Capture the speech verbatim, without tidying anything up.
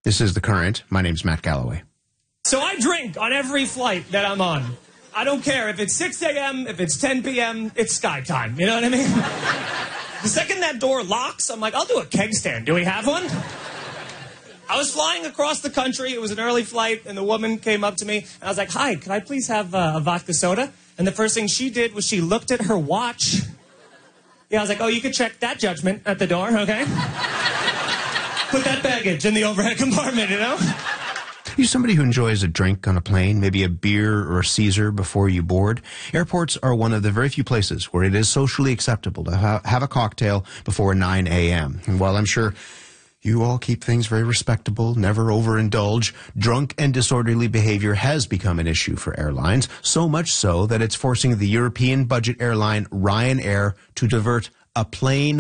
This is The Current. My name's Matt Galloway. So I drink on every flight that I'm on. I don't care if it's six a m, if it's ten p m, it's sky time. You know what I mean? The second that door locks, I'm like, I'll do a keg stand. Do we have one? I was flying across the country. It was an early flight, and the woman came up to me, and I was like, hi, could I please have uh, a vodka soda? And the first thing she did was she looked at her watch. Yeah, I was like, oh, you can check that judgment at the door, okay? Put that baggage in the overhead compartment, you know? Are you somebody who enjoys a drink on a plane, maybe a beer or a Caesar before you board? Airports are one of the very few places where it is socially acceptable to ha have a cocktail before nine a m And while I'm sure you all keep things very respectable, never overindulge, drunk and disorderly behavior has become an issue for airlines, so much so that it's forcing the European budget airline Ryanair to divert a plane